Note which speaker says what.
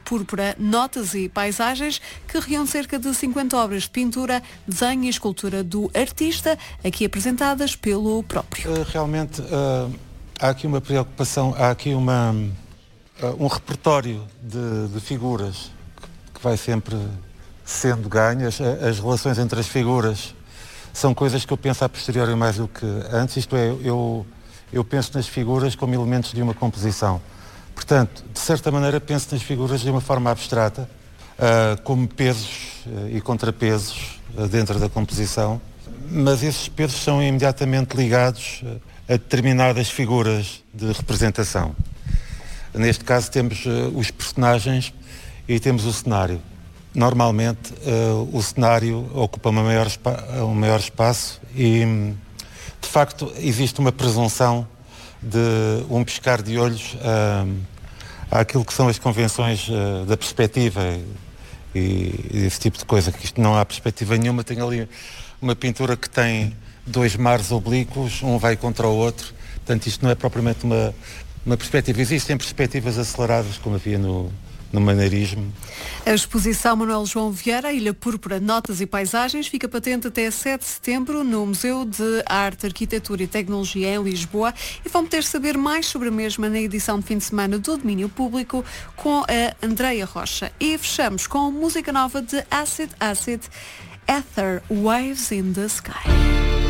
Speaker 1: Púrpura, Notas e Paisagens, que reúne cerca de 50 obras de pintura, desenho e escultura do artista, aqui apresentadas pelo próprio.
Speaker 2: Realmente há aqui uma preocupação, há aqui um repertório de figuras que vai sempre sendo ganhas. As relações entre as figuras são coisas que eu penso a posteriori mais do que antes, isto é, eu penso nas figuras como elementos de uma composição. Portanto, de certa maneira penso nas figuras de uma forma abstrata, como pesos e contrapesos dentro da composição, mas esses pesos são imediatamente ligados a determinadas figuras de representação. Neste caso temos os personagens e temos o cenário. Normalmente o cenário ocupa um maior espaço e, de facto, existe uma presunção de um piscar de olhos àquilo que são as convenções da perspectiva e esse tipo de coisa, que isto não há perspectiva nenhuma. Tem ali uma pintura que tem 2 mares oblíquos, um vai contra o outro, portanto isto não é propriamente uma perspectiva. Existem perspectivas aceleradas, como havia no maneirismo.
Speaker 1: A exposição Manuel João Vieira, Ilha Púrpura, Notas e Paisagens, fica patente até 7 de setembro no Museu de Arte, Arquitetura e Tecnologia em Lisboa, e vão poder saber mais sobre a mesma na edição de fim de semana do domínio público com a Andreia Rocha. E fechamos com música nova de Acid, Ether, Waves in the Sky.